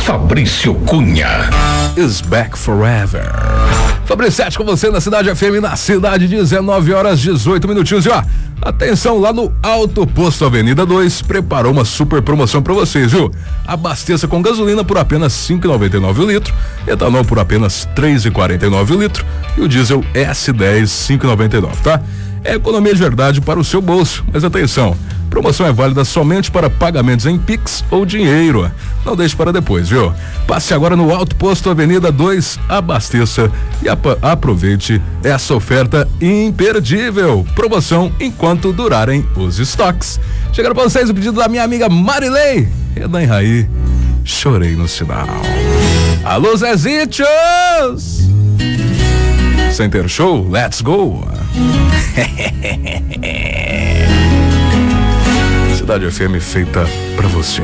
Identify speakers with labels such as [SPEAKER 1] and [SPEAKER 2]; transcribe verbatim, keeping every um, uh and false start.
[SPEAKER 1] Fabrício Cunha
[SPEAKER 2] is back forever. Fabrício sete com você na Cidade F M, na cidade, dezenove horas dezoito minutinhos. E ó, atenção, lá no Alto Posto Avenida dois preparou uma super promoção pra vocês, viu? Abasteça com gasolina por apenas cinco e noventa e nove o litro, etanol por apenas três e quarenta e nove o litro e o diesel S dez cinco e noventa e nove, tá? É economia de verdade para o seu bolso, mas atenção, promoção é válida somente para pagamentos em Pix ou dinheiro. Não deixe para depois, viu? Passe agora no Alto Posto Avenida dois, abasteça e ap- aproveite essa oferta imperdível. Promoção enquanto durarem os estoques. Chegando para vocês o pedido da minha amiga Marilei. Renan e Raí, chorei no sinal. Alô, Zezitos! Center Show, let's go! Cidade F M feita pra você.